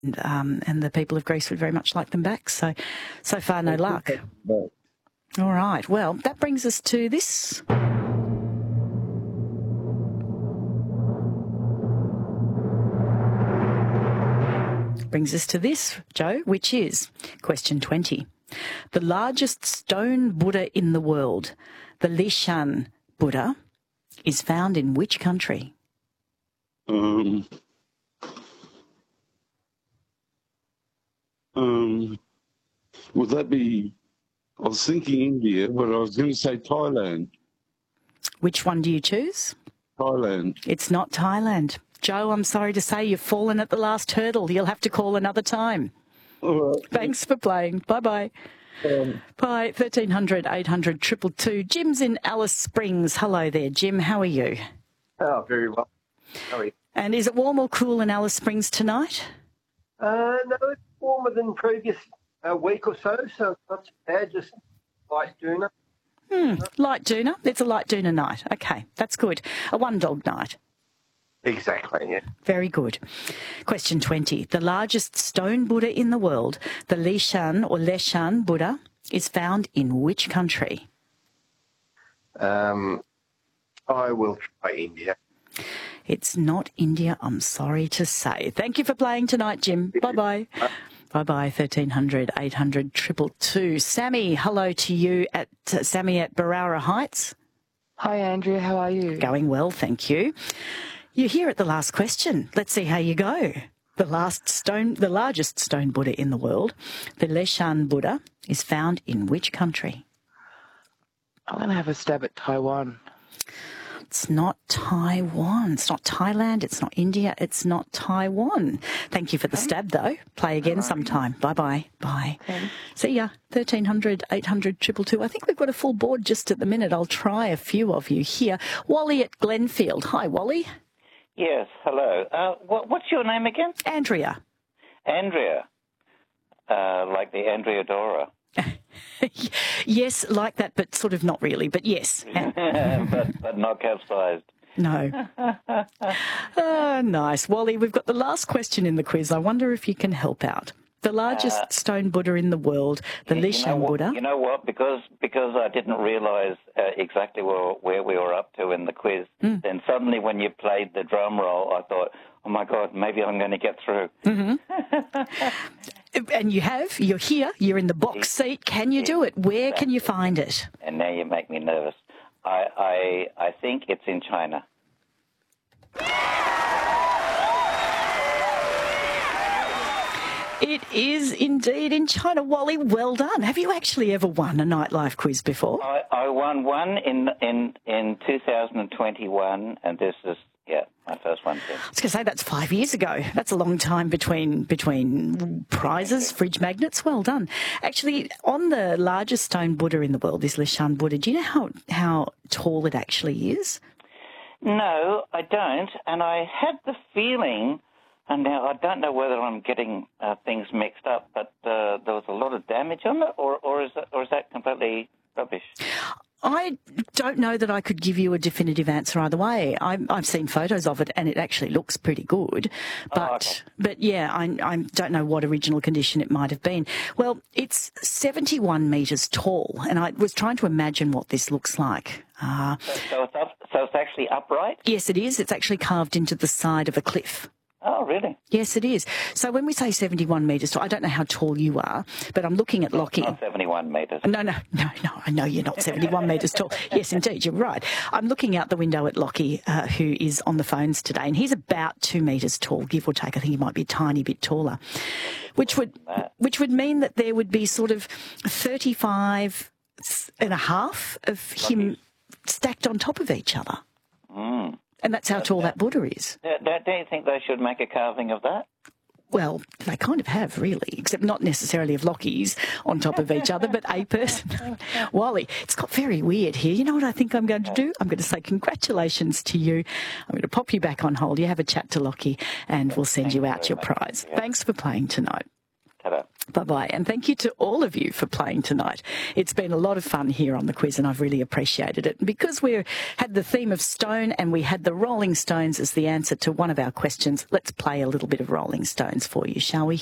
and the people of Greece would very much like them back. So far, no luck. All right. Well, that brings us to this. Joe, which is question 20. The largest stone Buddha in the world, the Lishan Buddha, is found in which country? Would that be... I was thinking India, but I was going to say Thailand. Which one do you choose? Thailand. It's not Thailand. Joe, I'm sorry to say you've fallen at the last hurdle. You'll have to call another time. All right. Thanks for playing. Bye-bye. Bye. 1300 800 222. Jim's in Alice Springs. Hello there, Jim. How are you? Oh, very well. How are you? And is it warm or cool in Alice Springs tonight? No, it's warmer than previous week or so it's not too bad, just light doona. Light doona. It's a light doona night. Okay, that's good. A one-dog night. Exactly, yeah. Very good. Question 20. The largest stone Buddha in the world, the Leshan Buddha, is found in which country? I will try India. It's not India, I'm sorry to say. Thank you for playing tonight, Jim. Bye-bye. Bye-bye, 1300 800 222. Sammy, hello to you Sammy at Barara Heights. Hi, Andrea. How are you? Going well, thank you. You're here at the last question. Let's see how you go. The largest stone Buddha in the world, the Leshan Buddha, is found in which country? I'm going to have a stab at Taiwan. It's not Taiwan. It's not Thailand. It's not India. It's not Taiwan. Thank you for the stab, though. Play again sometime. Bye-bye. Bye. Okay. See ya. 1300 800 222. I think we've got a full board just at the minute. I'll try a few of you here. Wally at Glenfield. Hi, Wally. Yes, hello. What's your name again? Andrea. Andrea. Like the Andrea Dora. Yes, like that, but sort of not really, but yes. but not capsized. No. Nice. Wally, we've got the last question in the quiz. I wonder if you can help out. The largest stone Buddha in the world, the Lishan Buddha. You know what? Because I didn't realise exactly where we were up to in the quiz, then suddenly when you played the drum roll, I thought, oh, my God, maybe I'm going to get through. Mm-hmm. And you're here, you're in the box seat. Can you do it? Where can you find it? And now you make me nervous. I think it's in China. It is indeed in China. Wally, well done. Have you actually ever won a nightlife quiz before? I won one in 2021, and this is, my first one too. I was going to say, that's 5 years ago. That's a long time between prizes, fridge magnets. Well done. Actually, on the largest stone Buddha in the world, this Leshan Buddha, do you know how tall it actually is? No, I don't. And I had the feeling... And now I don't know whether I'm getting things mixed up, but there was a lot of damage on it, or is that completely rubbish? I don't know that I could give you a definitive answer either way. I've seen photos of it, and it actually looks pretty good. But yeah, I don't know what original condition it might have been. Well, it's 71 metres tall, and I was trying to imagine what this looks like. So it's actually upright? Yes, it is. It's actually carved into the side of a cliff. Oh, really? Yes, it is. So when we say 71 metres tall, I don't know how tall you are, but I'm looking at Lockie. Not 71 metres. No, I know you're not 71 metres tall. Yes, indeed, you're right. I'm looking out the window at Lockie, who is on the phones today, and he's about 2 metres tall, give or take. I think he might be a tiny bit taller, which would mean that there would be sort of 35 and a half of him stacked on top of each other. Mm. And that's how tall that Buddha is. Don't you think they should make a carving of that? Well, they kind of have, really, except not necessarily of Lockies on top of each other, but a person. Wally, it's got very weird here. You know what I think I'm going to do? I'm going to say congratulations to you. I'm going to pop you back on hold. You have a chat to Lockie, and we'll send you out your prize. Thanks for playing tonight. Ta-da. Bye-bye. And thank you to all of you for playing tonight. It's been a lot of fun here on the quiz, and I've really appreciated it. And because we had the theme of stone and we had the Rolling Stones as the answer to one of our questions, let's play a little bit of Rolling Stones for you, shall we?